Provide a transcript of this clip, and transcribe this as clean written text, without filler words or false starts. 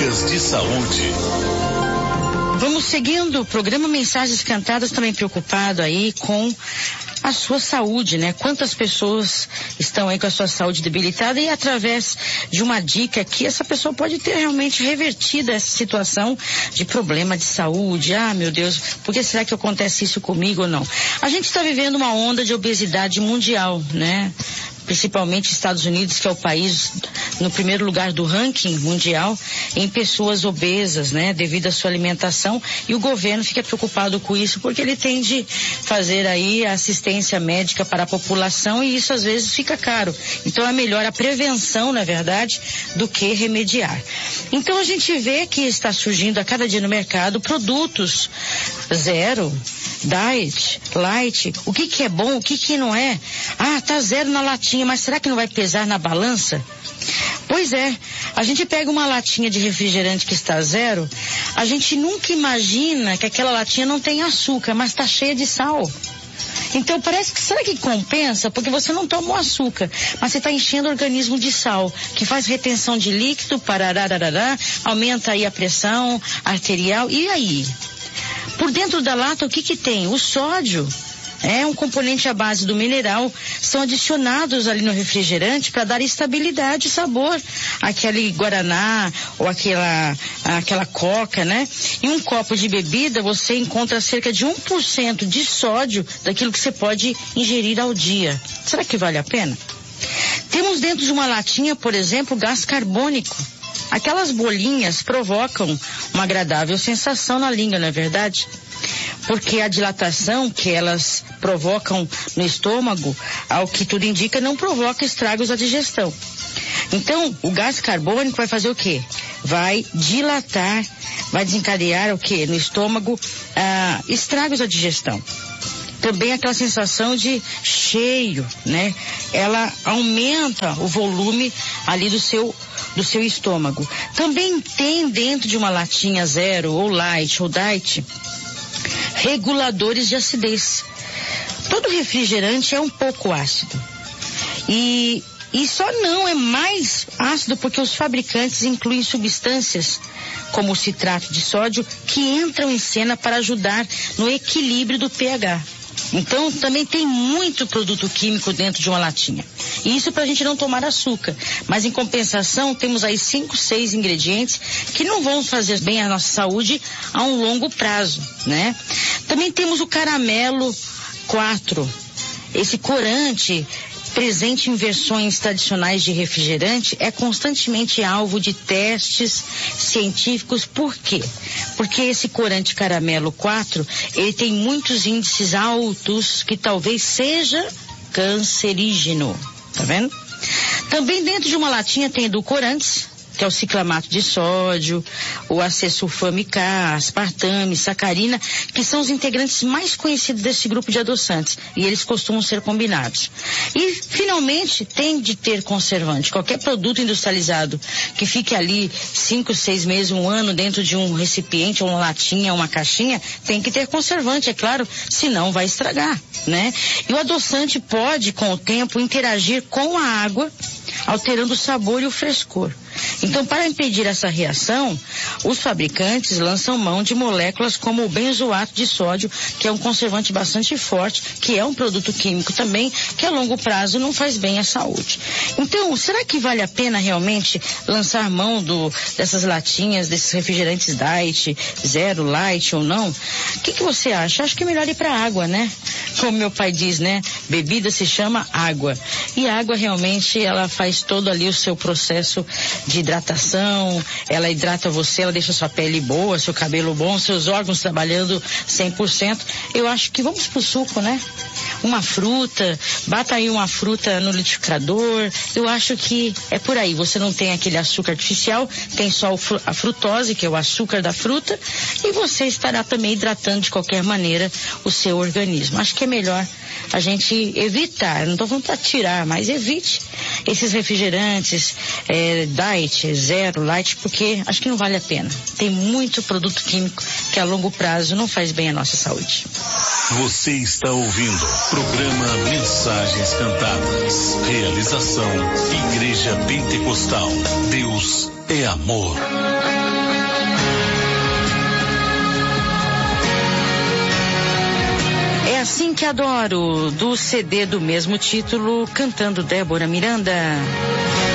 Dicas de saúde. Vamos seguindo o programa Mensagens Cantadas, também preocupado aí com a sua saúde, né? Quantas pessoas estão aí com a sua saúde debilitada e através de uma dica aqui, essa pessoa pode ter realmente revertido essa situação de problema de saúde. Ah, meu Deus, por que será que acontece isso comigo ou não? A gente está vivendo uma onda de obesidade mundial, né? Principalmente Estados Unidos, que é o país no primeiro lugar do ranking mundial em pessoas obesas, né, devido à sua alimentação, e o governo fica preocupado com isso porque ele tem de fazer aí a assistência médica para a população e isso às vezes fica caro. Então é melhor a prevenção, na verdade, do que remediar. Então a gente vê que está surgindo a cada dia no mercado produtos zero, diet, light, o que é bom, o que não é. Ah, tá zero na latinha, mas será que não vai pesar na balança? Pois é, a gente pega uma latinha de refrigerante que está zero, a gente nunca imagina que aquela latinha não tem açúcar, mas está cheia de sal. Então parece que, será que compensa? Porque você não tomou açúcar, mas você está enchendo o organismo de sal, que faz retenção de líquido, pararararará, aumenta aí a pressão arterial, e aí? Por dentro da lata o que tem? O sódio. É um componente à base do mineral, são adicionados ali no refrigerante para dar estabilidade e sabor àquele guaraná ou aquela coca, né? Em um copo de bebida você encontra cerca de 1% de sódio daquilo que você pode ingerir ao dia. Será que vale a pena? Temos dentro de uma latinha, por exemplo, gás carbônico. Aquelas bolinhas provocam uma agradável sensação na língua, não é verdade? Porque a dilatação que elas provocam no estômago, ao que tudo indica, não provoca estragos à digestão. Então, o gás carbônico vai fazer o quê? Vai dilatar, vai desencadear o quê? No estômago, estragos à digestão. Também aquela sensação de cheio, né? Ela aumenta o volume ali do seu estômago. Também tem dentro de uma latinha zero, ou light, ou diet, reguladores de acidez. Todo refrigerante é um pouco ácido. E só não é mais ácido porque os fabricantes incluem substâncias como o citrato de sódio que entram em cena para ajudar no equilíbrio do pH. Então também tem muito produto químico dentro de uma latinha. E isso para a gente não tomar açúcar. Mas em compensação temos aí 5, 6 ingredientes que não vão fazer bem à nossa saúde a um longo prazo, né? Também temos o caramelo 4. Esse corante presente em versões tradicionais de refrigerante é constantemente alvo de testes científicos. Por quê? Porque esse corante caramelo 4, ele tem muitos índices altos que talvez seja cancerígeno. Tá vendo? Também dentro de uma latinha tem edulcorantes, que é o ciclamato de sódio, o acesulfame K, aspartame, sacarina, que são os integrantes mais conhecidos desse grupo de adoçantes, e eles costumam ser combinados. E, finalmente, tem de ter conservante. Qualquer produto industrializado que fique ali 5, 6 meses, 1 ano dentro de um recipiente, ou uma latinha, uma caixinha, tem que ter conservante, é claro, senão vai estragar, né? E o adoçante pode, com o tempo, interagir com a água, alterando o sabor e o frescor. Então, para impedir essa reação, os fabricantes lançam mão de moléculas como o benzoato de sódio, que é um conservante bastante forte, que é um produto químico também, que a longo prazo não faz bem à saúde. Então, será que vale a pena realmente lançar mão dessas latinhas, desses refrigerantes diet, zero, light ou não? O que você acha? Acho que é melhor ir para a água, né? Como meu pai diz, né? Bebida se chama água. E a água realmente, ela faz todo ali o seu processo de hidratação, ela hidrata você, ela deixa sua pele boa, seu cabelo bom, seus órgãos trabalhando 100%. Eu acho que vamos pro suco, né? Uma fruta, bata aí uma fruta no liquidificador. Eu acho que é por aí. Você não tem aquele açúcar artificial, tem só a frutose, que é o açúcar da fruta, e você estará também hidratando de qualquer maneira o seu organismo. Acho que é melhor a gente evitar, não estou falando para tirar, mas evite esses refrigerantes, diet, zero, light, porque acho que não vale a pena. Tem muito produto químico que a longo prazo não faz bem à nossa saúde. Você está ouvindo programa Mensagens Cantadas. Realização Igreja Pentecostal. Deus é amor. Que Adoro, do CD do mesmo título, cantando Débora Miranda.